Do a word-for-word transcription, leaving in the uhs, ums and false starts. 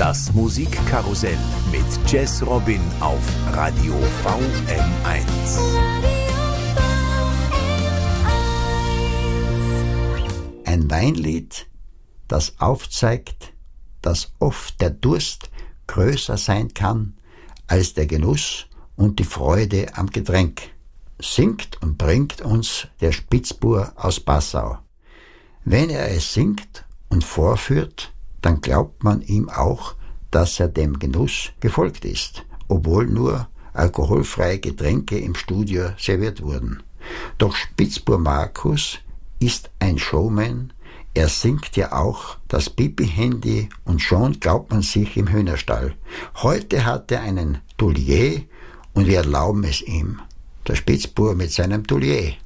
Das Musikkarussell mit Jazz Robin auf Radio V M eins. Ein Weinlied, das aufzeigt, dass oft der Durst größer sein kann als der Genuss und die Freude am Getränk, singt und bringt uns der Spitzbur aus Passau. Wenn er es singt und vorführt, dann glaubt man ihm auch, dass er dem Genuss gefolgt ist, obwohl nur alkoholfreie Getränke im Studio serviert wurden. Doch Spitzbur Markus ist ein Showman, er singt ja auch das Pipi-Handy und schon glaubt man sich im Hühnerstall. Heute hat er einen Toulier und wir erlauben es ihm. Der Spitzbur mit seinem Toulier.